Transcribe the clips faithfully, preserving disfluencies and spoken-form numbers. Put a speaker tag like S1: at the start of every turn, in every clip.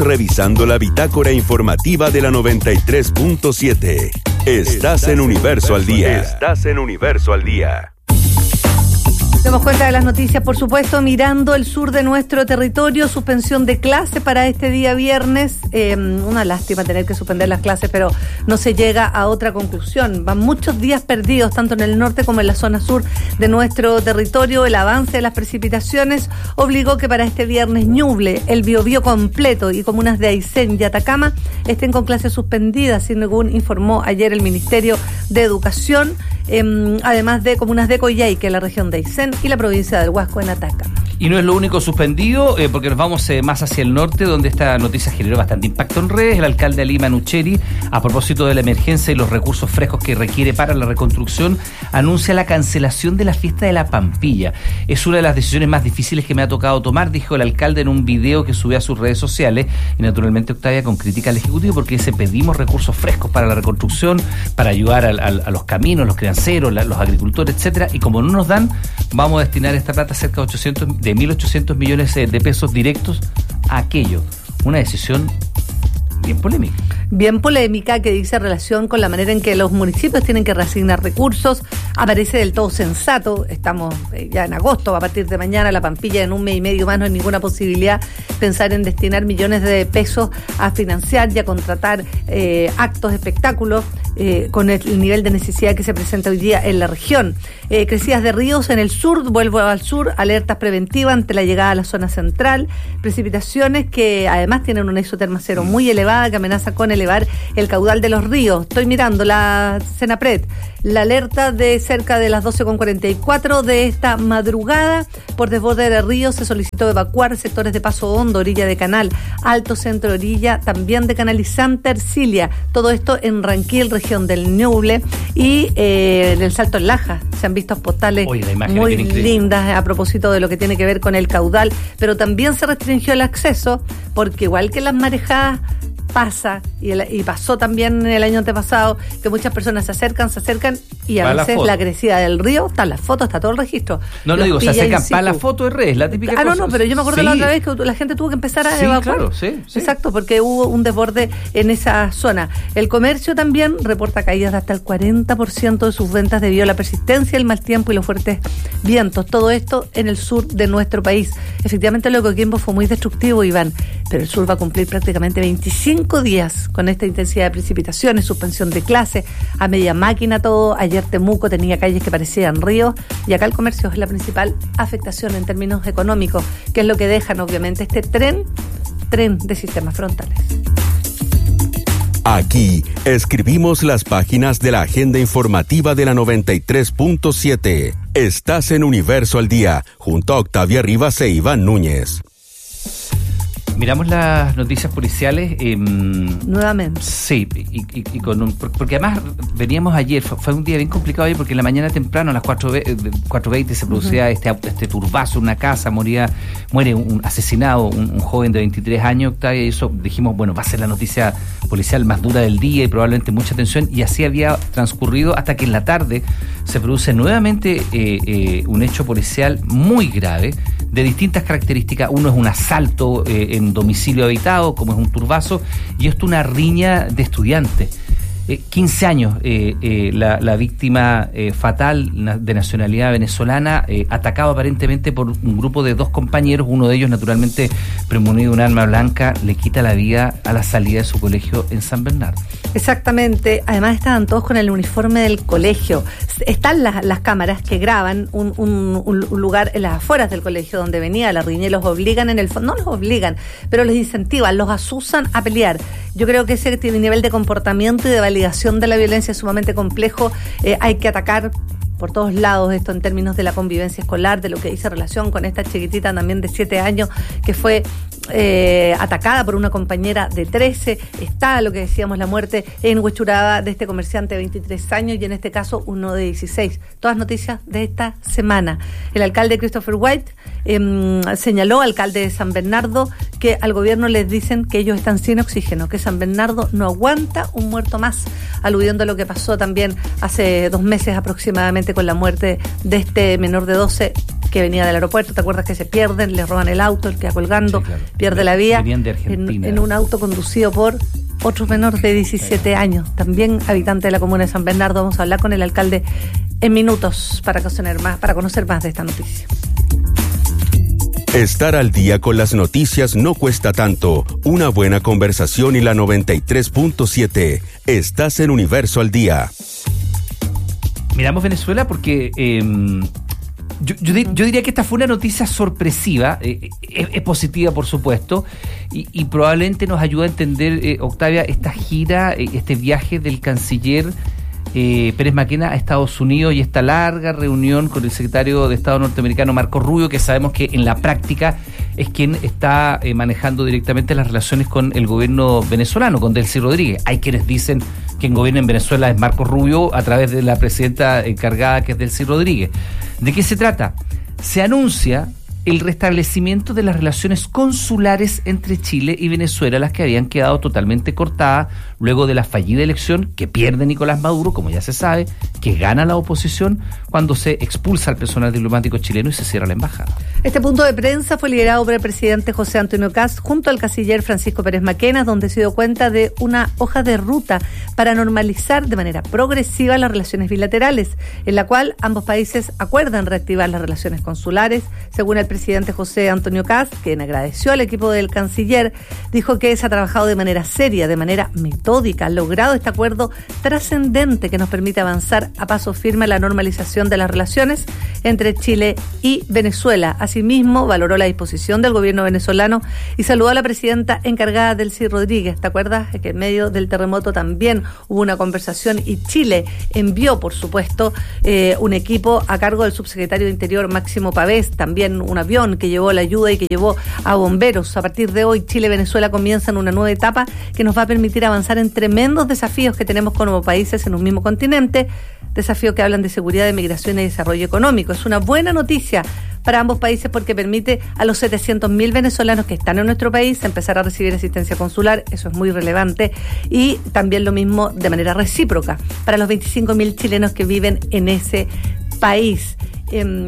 S1: revisando la bitácora informativa de la noventa y tres punto siete. Estás en Universo al Día. Estás en Universo al Día.
S2: Damos cuenta de las noticias, por supuesto, mirando el sur de nuestro territorio, suspensión de clase para este día viernes. Eh, una lástima tener que suspender las clases, pero no se llega a otra conclusión. Van muchos días perdidos, tanto en el norte como en la zona sur de nuestro territorio. El avance de las precipitaciones obligó que para este viernes Ñuble, el Biobío completo y comunas de Aysén y Atacama estén con clases suspendidas, según informó ayer el Ministerio de Educación, eh, además de comunas de Coyhaique, en la región de Aysén, y la provincia del Huasco en Atacama.
S3: Y no es lo único suspendido, eh, porque nos vamos eh, más hacia el norte, donde esta noticia generó bastante impacto en redes. El alcalde de Lima, Nucheri, a propósito de la emergencia y los recursos frescos que requiere para la reconstrucción, anuncia la cancelación de la fiesta de la Pampilla. Es una de las decisiones más difíciles que me ha tocado tomar, dijo el alcalde en un video que subió a sus redes sociales, y naturalmente, Octavia, con crítica al Ejecutivo, porque dice: pedimos recursos frescos para la reconstrucción, para ayudar a, a, a los caminos, los crianceros, la, los agricultores, etcétera, y como no nos dan, vamos a destinar esta plata, cerca de ochocientos, de mil ochocientos millones de pesos directos a aquello. Una decisión bien polémica.
S2: Bien polémica, que dice relación con la manera en que los municipios tienen que reasignar recursos. Aparece del todo sensato. Estamos ya en agosto, a partir de mañana la Pampilla, en un mes y medio más no hay ninguna posibilidad pensar en destinar millones de pesos a financiar y a contratar eh, actos, espectáculos, eh, con el nivel de necesidad que se presenta hoy día en la región. Eh, crecidas de ríos en el sur, vuelvo al sur, alertas preventivas ante la llegada a la zona central, precipitaciones que además tienen una isoterma cero muy elevada que amenaza con elevar el caudal de los ríos. Estoy mirando la Senapred, la alerta de cerca de las doce con cuarenta y cuatro de esta madrugada por desborde de ríos. Se solicitó evacuar sectores de Paso Hondo, orilla de Canal, Alto Centro, orilla también de Canal y Santa Ercilia. Todo esto en Ranquil, región del Ñuble, y eh, en el Salto en Laja se han visto postales Oye, muy lindas a propósito de lo que tiene que ver con el caudal, pero también se restringió el acceso porque igual que las marejadas pasa, y, el, y pasó también el año antepasado, que muchas personas se acercan, se acercan y a para veces la, la crecida del río, está la foto, está todo el registro.
S3: No, no digo, se acercan para la foto de redes, la típica
S2: Ah,
S3: cosa.
S2: no, no, pero yo me acuerdo sí. la otra vez que la gente tuvo que empezar a
S3: sí,
S2: evacuar.
S3: Claro, sí, sí.
S2: Exacto, porque hubo un desborde en esa zona. El comercio también reporta caídas de hasta el cuarenta por ciento de sus ventas debido a la persistencia, el mal tiempo y los fuertes vientos. Todo esto en el sur de nuestro país. Efectivamente, lo de Coquimbo fue muy destructivo, Iván, pero el sur va a cumplir prácticamente veinticinco días con esta intensidad de precipitaciones, suspensión de clases, a media máquina todo. Ayer Temuco tenía calles que parecían ríos, y acá el comercio es la principal afectación en términos económicos, que es lo que dejan obviamente este tren, tren de sistemas frontales.
S1: Aquí escribimos las páginas de la agenda informativa de la noventa y tres punto siete. Estás en Universo al Día, junto a Octavia Rivas e Iván Núñez.
S3: Miramos las noticias policiales. Eh,
S2: Nuevamente.
S3: Sí, y, y, y con un, porque además veníamos ayer, fue, fue un día bien complicado ayer, porque en la mañana temprano, a las cuatro veinte, se producía uh-huh. este, este turbazo en una casa, moría, muere un, un asesinado, un, un joven de veintitrés años, Octavia, y eso dijimos, bueno, va a ser la noticia policial más dura del día y probablemente mucha atención, y así había transcurrido hasta que en la tarde se produce nuevamente eh, eh, un hecho policial muy grave, de distintas características. Uno es un asalto eh, en domicilio habitado, como es un turbazo, y esto una riña de estudiantes. Eh, quince años, eh, eh, la, la víctima eh, fatal de nacionalidad venezolana, eh, atacado aparentemente por un grupo de dos compañeros, uno de ellos naturalmente premunido de un arma blanca, le quita la vida a la salida de su colegio en San Bernardo.
S2: Exactamente, además estaban todos con el uniforme del colegio. Están las, las cámaras que graban un, un, un lugar en las afueras del colegio donde venía la riña, y los obligan en el fondo, no los obligan, pero los incentivan, los asusan a pelear. Yo creo que ese nivel de comportamiento y de validación de la violencia es sumamente complejo. Eh, hay que atacar por todos lados esto en términos de la convivencia escolar, de lo que dice relación con esta chiquitita también de siete años que fue eh, atacada por una compañera de trece. Está lo que decíamos, la muerte en Huechuraba de este comerciante de veintitrés años, y en este caso uno de dieciséis. Todas noticias de esta semana. El alcalde Christopher White eh, señaló, alcalde de San Bernardo, que al gobierno les dicen que ellos están sin oxígeno, que San Bernardo no aguanta un muerto más, aludiendo a lo que pasó también hace dos meses aproximadamente con la muerte de este menor de doce que venía del aeropuerto, ¿te acuerdas que se pierden, le roban el auto, el que queda colgando, sí, claro. pierde la vía,
S3: venían de Argentina.
S2: En, en un auto conducido por otro menor de diecisiete años, también habitante de la comuna de San Bernardo. Vamos a hablar con el alcalde en minutos para conocer más, para conocer más de esta noticia.
S1: Estar al día con las noticias no cuesta tanto. Una buena conversación y la noventa y tres punto siete. Estás en Universo al Día.
S3: Miramos Venezuela porque eh, yo, yo, yo diría que esta fue una noticia sorpresiva, eh, es, es positiva por supuesto, y, y probablemente nos ayuda a entender, eh, Octavia, esta gira, eh, este viaje del canciller Eh, Pérez Maquena a Estados Unidos y esta larga reunión con el secretario de Estado norteamericano Marco Rubio, que sabemos que en la práctica es quien está eh, manejando directamente las relaciones con el gobierno venezolano, con Delcy Rodríguez. Hay quienes dicen que quien gobierna en Venezuela es Marco Rubio a través de la presidenta encargada, que es Delcy Rodríguez. ¿De qué se trata? Se anuncia el restablecimiento de las relaciones consulares entre Chile y Venezuela, las que habían quedado totalmente cortadas luego de la fallida elección que pierde Nicolás Maduro, como ya se sabe, que gana la oposición cuando se expulsa al personal diplomático chileno y se cierra la embajada.
S2: Este punto de prensa fue liderado por el presidente José Antonio Kast junto al canciller Francisco Pérez Maquena, donde se dio cuenta de una hoja de ruta para normalizar de manera progresiva las relaciones bilaterales, en la cual ambos países acuerdan reactivar las relaciones consulares. Según el presidente José Antonio Kast, quien agradeció al equipo del canciller, dijo que se ha trabajado de manera seria, de manera metódica, han logrado este acuerdo trascendente que nos permite avanzar a paso firme la normalización de las relaciones entre Chile y Venezuela. Asimismo, valoró la disposición del gobierno venezolano y saludó a la presidenta encargada, Delcy Rodríguez. ¿Te acuerdas que en medio del terremoto también hubo una conversación y Chile envió, por supuesto, eh, un equipo a cargo del subsecretario de Interior Máximo Pavés, también un avión que llevó la ayuda y que llevó a bomberos? A partir de hoy, Chile y Venezuela comienzan una nueva etapa que nos va a permitir avanzar en tremendos desafíos que tenemos como países en un mismo continente, desafíos que hablan de seguridad, de migración y desarrollo económico. Es una buena noticia para ambos países porque permite a los setecientos mil venezolanos que están en nuestro país empezar a recibir asistencia consular, eso es muy relevante, y también lo mismo de manera recíproca para los veinticinco mil chilenos que viven en ese país. Eh,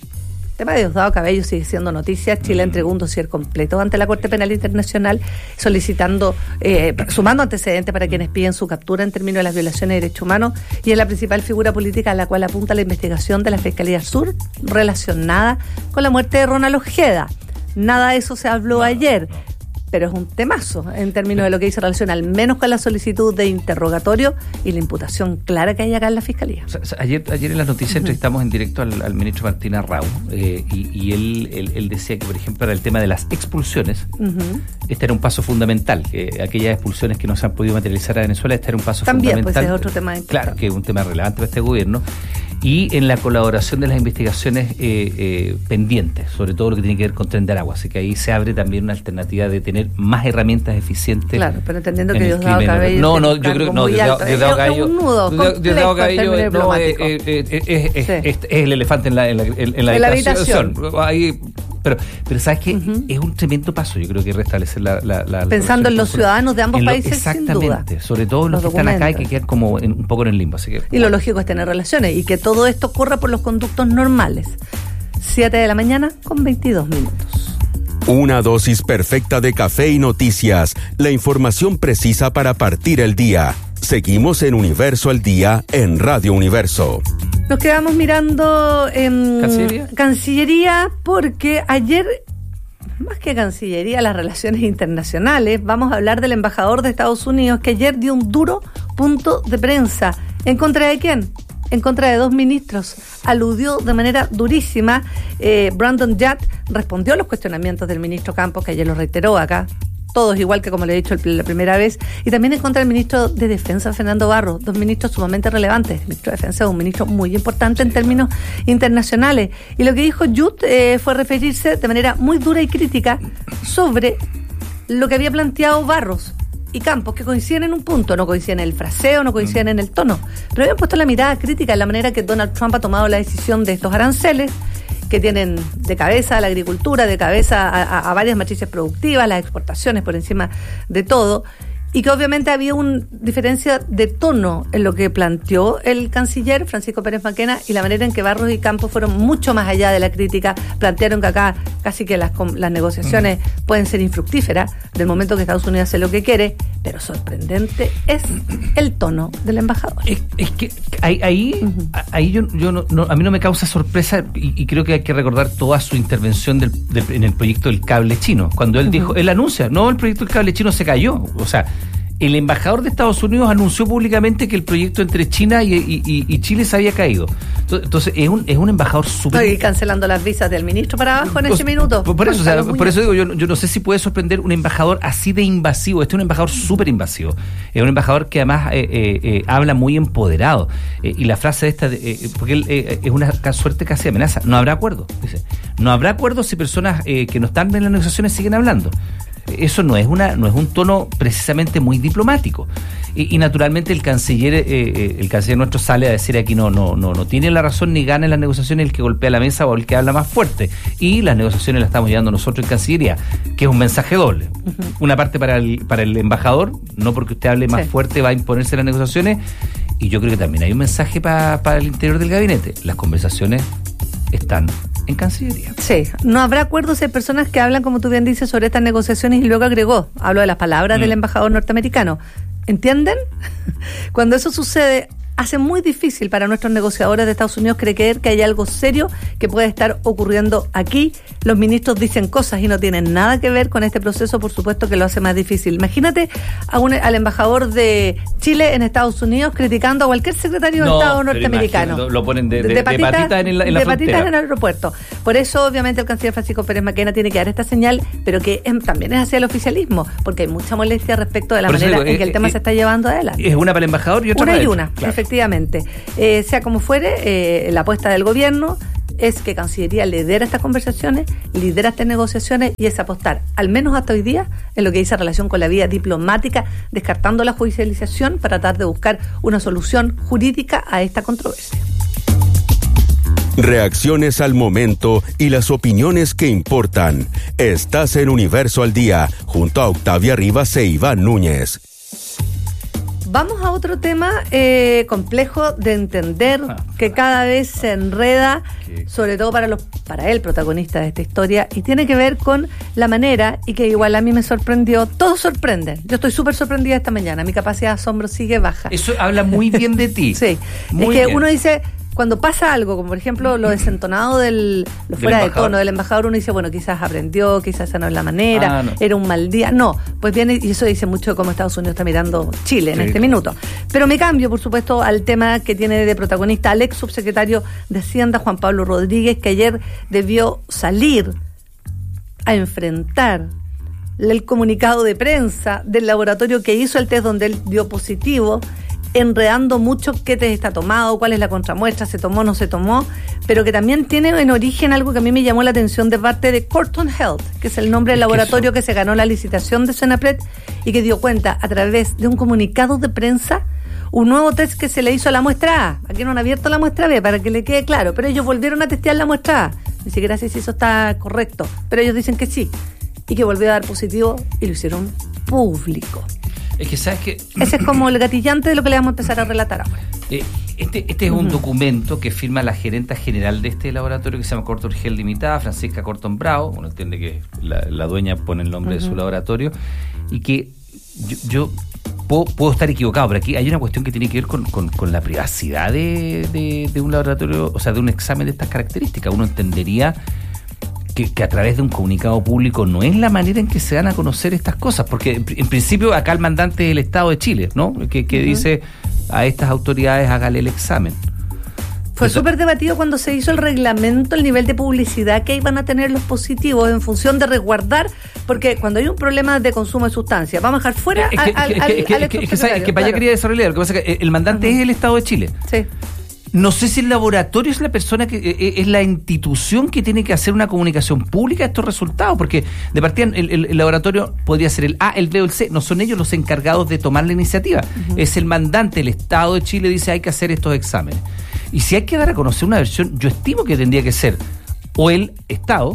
S2: El tema de Diosdado Cabello sigue siendo noticia. Chile entregó un dossier completo ante la Corte Penal Internacional solicitando, eh, sumando antecedentes para quienes piden su captura en términos de las violaciones de derechos humanos, y es la principal figura política a la cual apunta la investigación de la Fiscalía Sur relacionada con la muerte de Ronald Ojeda. Nada de eso se habló no, ayer. No. Pero es un temazo en términos de lo que dice relación al menos con la solicitud de interrogatorio y la imputación clara que hay acá en la Fiscalía.
S3: O sea, ayer, ayer en las noticias uh-huh. entrevistamos en directo al, al ministro Martín Arrau eh, y, y él, él, él decía que, por ejemplo, para el tema de las expulsiones, uh-huh. este era un paso fundamental, que aquellas expulsiones que no se han podido materializar a Venezuela, este era un paso
S2: También,
S3: fundamental.
S2: También, pues es otro tema importante.
S3: Claro, que es un tema relevante para este gobierno. Y en la colaboración de las investigaciones eh, eh, pendientes, sobre todo lo que tiene que ver con Tren de Aragua. Así que ahí se abre también una alternativa de tener más herramientas eficientes.
S2: Claro, pero entendiendo que Diosdado Cabello...
S3: No, no, yo creo que no, Diosdado Cabello...
S2: Es un nudo
S3: Diosdado Cabello no, es, es, es, es, sí. es, es el elefante en la, en la, en la,
S2: en la
S3: habitación.
S2: habitación.
S3: Ahí, pero, pero sabes que uh-huh. es un tremendo paso, yo creo que restablecer la... la, la
S2: Pensando en los ciudadanos de ambos
S3: lo,
S2: países,
S3: exactamente,
S2: sin duda.
S3: Sobre todo los, los que documentos. Están acá y que quedan como en, un poco en el limbo. Así que,
S2: y lo lógico es tener relaciones y que todo esto corra por los conductos normales. siete de la mañana con veintidós minutos.
S1: Una dosis perfecta de café y noticias. La información precisa para partir el día. Seguimos en Universo al Día en Radio Universo.
S2: Nos quedamos mirando en
S3: ¿Cancillería?
S2: Cancillería porque ayer, más que Cancillería, las relaciones internacionales, vamos a hablar del embajador de Estados Unidos que ayer dio un duro punto de prensa. ¿En contra de quién? En contra de dos ministros. Aludió de manera durísima. Eh, Brandon Judd respondió a los cuestionamientos del ministro Campos, que ayer lo reiteró acá, todos igual que como le he dicho la primera vez, y también en contra del ministro de Defensa, Fernando Barros, dos ministros sumamente relevantes. El ministro de Defensa es un ministro muy importante en términos internacionales. Y lo que dijo Judd eh, fue referirse de manera muy dura y crítica sobre lo que había planteado Barros y Campos, que coinciden en un punto, no coinciden en el fraseo, no coinciden en el tono, pero habían puesto la mirada crítica en la manera que Donald Trump ha tomado la decisión de estos aranceles, que tienen de cabeza a la agricultura, de cabeza a, a, a varias matrices productivas, las exportaciones por encima de todo, y que obviamente había una diferencia de tono en lo que planteó el canciller Francisco Pérez Mackenna y la manera en que Barros y Campos fueron mucho más allá de la crítica, plantearon que acá casi que las, las negociaciones mm. pueden ser infructíferas del momento que Estados Unidos hace lo que quiere, pero sorprendente es el tono del embajador.
S3: Es, es que ahí, ahí, uh-huh. ahí yo, yo no, no, a mí no me causa sorpresa y, y creo que hay que recordar toda su intervención del, del, en el proyecto del cable chino, cuando él uh-huh. dijo, él anuncia, no, el proyecto del cable chino se cayó, o sea, el embajador de Estados Unidos anunció públicamente que el proyecto entre China y, y, y Chile se había caído. Entonces, es un, es un embajador súper...
S2: Estoy cancelando las visas del ministro para abajo en ese minuto.
S3: Por, por eso, o sea, por eso digo, yo, yo no sé si puede sorprender un embajador así de invasivo. Este es un embajador súper invasivo. Es un embajador que además eh, eh, eh, habla muy empoderado. Eh, y la frase esta, de, eh, porque él eh, es una suerte casi de amenaza. No habrá acuerdo, dice. No habrá acuerdo si personas eh, que no están en las negociaciones siguen hablando. Eso no es una no es un tono precisamente muy diplomático y, y naturalmente el canciller eh, eh, el canciller nuestro sale a decir aquí no no no no tiene la razón ni gana en las negociaciones el que golpea la mesa o el que habla más fuerte, y las negociaciones las estamos llevando nosotros en Cancillería, que es un mensaje doble. Uh-huh. Una parte para el para el embajador, no porque usted hable más sí. fuerte va a imponerse las negociaciones, y yo creo que también hay un mensaje para para el interior del gabinete. Las conversaciones están en Cancillería.
S2: Sí, no habrá acuerdos si hay personas que hablan, como tú bien dices, sobre estas negociaciones, y luego agregó, hablo de las palabras mm. del embajador norteamericano. ¿Entienden? Cuando eso sucede, hace muy difícil para nuestros negociadores de Estados Unidos creer que hay algo serio que puede estar ocurriendo aquí. Los ministros dicen cosas y no tienen nada que ver con este proceso, por supuesto que lo hace más difícil. Imagínate a un, al embajador de Chile en Estados Unidos criticando a cualquier secretario
S3: no,
S2: de Estado norteamericano.
S3: Lo, lo ponen de, de, de, patitas, de patitas en, la, en la
S2: de
S3: frontera.
S2: patitas en el aeropuerto. Por eso, obviamente, el canciller Francisco Pérez Mackenna tiene que dar esta señal, pero que es, también es hacia el oficialismo, porque hay mucha molestia respecto de la manera digo, en que eh, el tema eh, se está llevando adelante.
S3: Es una para el embajador y otra
S2: una
S3: para
S2: y
S3: él.
S2: una,
S3: claro.
S2: Efectivamente. Eh, sea como fuere, eh, la apuesta del gobierno es que Cancillería lidera estas conversaciones, lidera estas negociaciones, y es apostar, al menos hasta hoy día, en lo que dice relación con la vía diplomática, descartando la judicialización para tratar de buscar una solución jurídica a esta controversia.
S1: Reacciones al momento y las opiniones que importan. Estás en Universo al Día, junto a Octavia Rivas e Iván Núñez.
S2: Vamos a otro tema eh, complejo de entender, ah, que cada vez se enreda, ¿qué? Sobre todo para los para el protagonista de esta historia, y tiene que ver con la manera, y que igual a mí me sorprendió, todos sorprenden, yo estoy súper sorprendida esta mañana, mi capacidad de asombro sigue baja.
S3: Eso habla muy bien de ti.
S2: Sí, muy es que bien. Uno dice... Cuando pasa algo, como por ejemplo lo desentonado del, lo fuera de tono del embajador, uno dice, bueno, quizás aprendió, quizás esa no es la manera, ah, no. era un mal día. No, pues viene, y eso dice mucho de cómo Estados Unidos está mirando Chile en sí, este claro. minuto. Pero me cambio, por supuesto, al tema que tiene de protagonista al ex subsecretario de Hacienda, Juan Pablo Rodríguez, que ayer debió salir a enfrentar el comunicado de prensa del laboratorio que hizo el test donde él dio positivo, enredando mucho qué test está tomado, cuál es la contramuestra, se tomó, no se tomó, pero que también tiene en origen algo que a mí me llamó la atención de parte de Corton Health, que es el nombre del laboratorio que, que se ganó la licitación de Senapred y que dio cuenta a través de un comunicado de prensa un nuevo test que se le hizo a la muestra A. Aquí no han abierto la muestra B para que le quede claro, pero ellos volvieron a testear la muestra A. Ni siquiera sé si eso está correcto, pero ellos dicen que sí, y que volvió a dar positivo y lo hicieron público.
S3: Es que sabes que...
S2: Ese es como el gatillante de lo que le vamos a empezar a relatar ahora.
S3: Eh, este, este es un uh-huh. documento que firma la gerenta general de este laboratorio, que se llama Corton Health Limitada, Francisca Corton Bravo. Uno entiende que la, la dueña pone el nombre uh-huh. de su laboratorio, y que yo, yo puedo, puedo estar equivocado, pero aquí hay una cuestión que tiene que ver con, con, con la privacidad de, de, de un laboratorio, o sea, de un examen de estas características. Uno entendería Que, que a través de un comunicado público no es la manera en que se dan a conocer estas cosas, porque en, en principio acá el mandante es el Estado de Chile, ¿no? Que, que uh-huh. dice a estas autoridades hágale el examen.
S2: Fue súper debatido cuando se hizo el reglamento, el nivel de publicidad que iban a tener los positivos en función de resguardar, porque cuando hay un problema de consumo de sustancias, vamos a dejar fuera
S3: es que, al, es que, es que, al, al es que, es que, es que para allá quería desarrollar, lo que pasa es que el mandante uh-huh. es el Estado de Chile.
S2: Sí.
S3: No sé si el laboratorio es la persona que eh, es la institución que tiene que hacer una comunicación pública de estos resultados, porque de partida el, el, el laboratorio podría ser el A, el B o el C, no son ellos los encargados de tomar la iniciativa, uh-huh. es el mandante, el Estado de Chile dice hay que hacer estos exámenes. Y si hay que dar a conocer una versión, yo estimo que tendría que ser o el Estado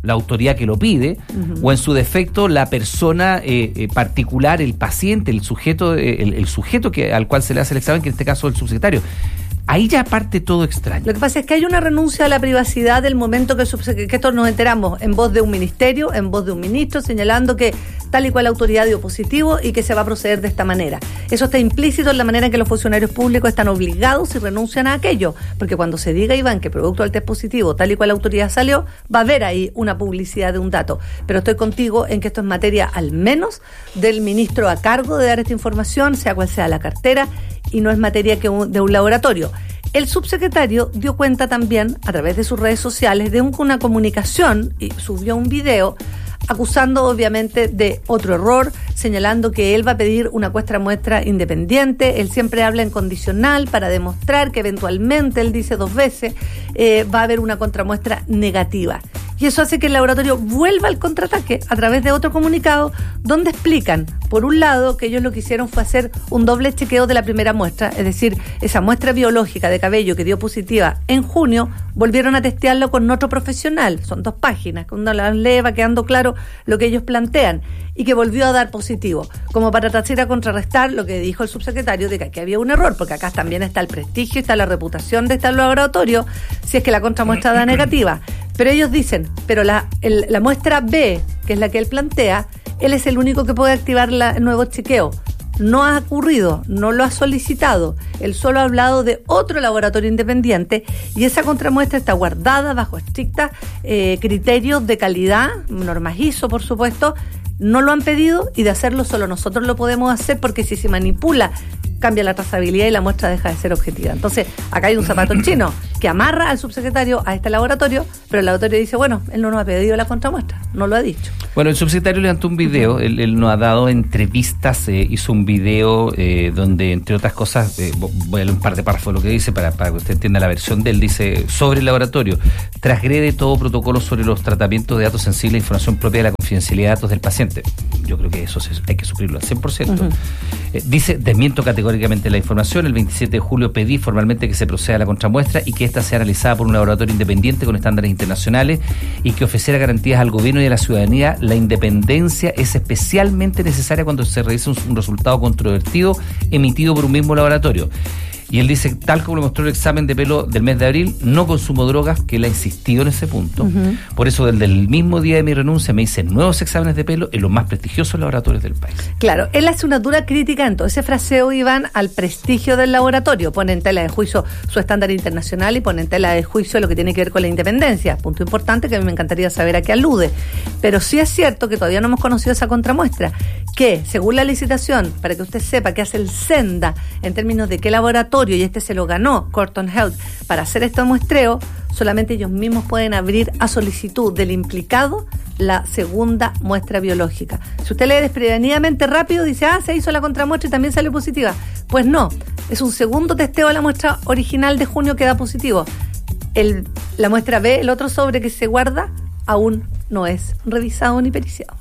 S3: la autoridad que lo pide, uh-huh. o en su defecto la persona eh, eh, particular, el paciente, el sujeto, eh, el, el sujeto que al cual se le hace el examen, que en este caso es el subsecretario. Ahí ya parte todo extraño.
S2: Lo que pasa es que hay una renuncia a la privacidad del momento que, que esto nos enteramos en voz de un ministerio, en voz de un ministro, señalando que tal y cual autoridad dio positivo y que se va a proceder de esta manera. Eso está implícito en la manera en que los funcionarios públicos están obligados y renuncian a aquello, porque cuando se diga, Iván, que producto del test positivo, tal y cual autoridad salió, va a haber ahí una publicidad de un dato. Pero estoy contigo en que esto es materia al menos del ministro a cargo de dar esta información, sea cual sea la cartera, y no es materia que un, de un laboratorio. El subsecretario dio cuenta también, a través de sus redes sociales, de un, una comunicación y subió un video acusando obviamente de otro error, señalando que él va a pedir una muestra muestra independiente. Él siempre habla en condicional para demostrar que eventualmente, él dice dos veces, eh, va a haber una contramuestra negativa. Y eso hace que el laboratorio vuelva al contraataque a través de otro comunicado donde explican, por un lado, que ellos lo que hicieron fue hacer un doble chequeo de la primera muestra, es decir, esa muestra biológica de cabello que dio positiva en junio, volvieron a testearlo con otro profesional. Son dos páginas, que uno las lee, va quedando claro lo que ellos plantean, y que volvió a dar positivo, como para tratar de contrarrestar lo que dijo el subsecretario de que aquí había un error, porque acá también está el prestigio, está la reputación de este laboratorio, si es que la contramuestra da negativa. Pero ellos dicen, pero la, el, la muestra B, que es la que él plantea, él es el único que puede activar la, el nuevo chequeo. No ha ocurrido, no lo ha solicitado. Él solo ha hablado de otro laboratorio independiente y esa contramuestra está guardada bajo estrictos eh, criterios de calidad, normas I S O, por supuesto. No lo han pedido y de hacerlo solo nosotros lo podemos hacer, porque si se manipula, cambia la trazabilidad y la muestra deja de ser objetiva. Entonces, acá hay un zapato chino que amarra al subsecretario a este laboratorio, pero el laboratorio dice, bueno, él no nos ha pedido la contramuestra, no lo ha dicho.
S3: Bueno, el subsecretario levantó un video, él, él nos ha dado entrevistas, eh, hizo un video eh, donde, entre otras cosas, eh, voy a leer un par de párrafos de lo que dice para, para que usted entienda la versión de él. Dice, sobre el laboratorio, transgrede todo protocolo sobre los tratamientos de datos sensibles e información propia de la confidencialidad de datos del paciente. Yo creo que eso se, hay que suplirlo al cien por ciento. Uh-huh. Eh, dice, desmiento categóricamente la información. El veintisiete de julio pedí formalmente que se proceda a la contramuestra y que ésta sea analizada por un laboratorio independiente con estándares internacionales y que ofreciera garantías al gobierno y a la ciudadanía. La independencia es especialmente necesaria cuando se realiza un, un resultado controvertido emitido por un mismo laboratorio. Y él dice, tal como lo mostró el examen de pelo del mes de abril, no consumo drogas, que él ha insistido en ese punto. Uh-huh. Por eso, desde el mismo día de mi renuncia, me hice nuevos exámenes de pelo en los más prestigiosos laboratorios del país.
S2: Claro, él hace una dura crítica en todo ese fraseo, Iván, al prestigio del laboratorio. Pone en tela de juicio su estándar internacional y pone en tela de juicio lo que tiene que ver con la independencia. Punto importante que a mí me encantaría saber a qué alude. Pero sí es cierto que todavía no hemos conocido esa contramuestra, que según la licitación, para que usted sepa que hace el Senda en términos de qué laboratorio, y este se lo ganó Corton Health para hacer este muestreo, solamente ellos mismos pueden abrir a solicitud del implicado la segunda muestra biológica. Si usted lee desprevenidamente rápido, dice, ah, se hizo la contramuestra y también salió positiva. Pues no, es un segundo testeo a la muestra original de junio que da positivo. El, la muestra B, el otro sobre que se guarda, aún no es revisado ni periciado.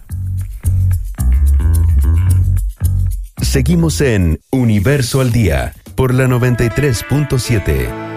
S1: Seguimos en Universo al Día por la noventa y tres punto siete.